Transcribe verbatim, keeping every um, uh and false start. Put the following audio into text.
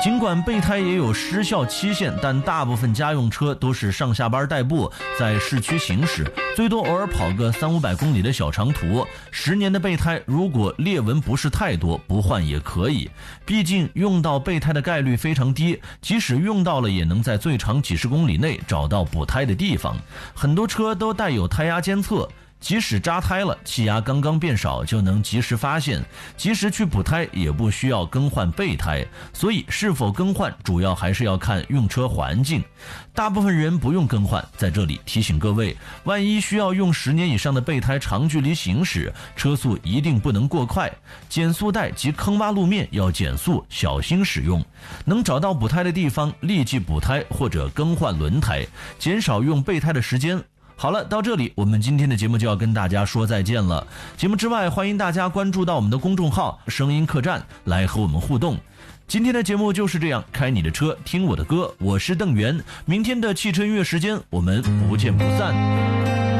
尽管备胎也有失效期限，但大部分家用车都是上下班代步，在市区行驶，最多偶尔跑个三五百公里的小长途。十年的备胎如果裂纹不是太多，不换也可以。毕竟用到备胎的概率非常低，即使用到了，也能在最长几十公里内找到补胎的地方。很多车都带有胎压监测，即使扎胎了，气压刚刚变少，就能及时发现，及时去补胎，也不需要更换备胎。所以是否更换主要还是要看用车环境，大部分人不用更换。在这里提醒各位，万一需要用十年以上的备胎长距离行驶，车速一定不能过快，减速带及坑洼路面要减速，小心使用。能找到补胎的地方立即补胎或者更换轮胎，减少用备胎的时间。好了，到这里我们今天的节目就要跟大家说再见了。节目之外，欢迎大家关注到我们的公众号声音客栈来和我们互动。今天的节目就是这样，开你的车听我的歌，我是邓源。明天的汽车音乐时间我们不见不散。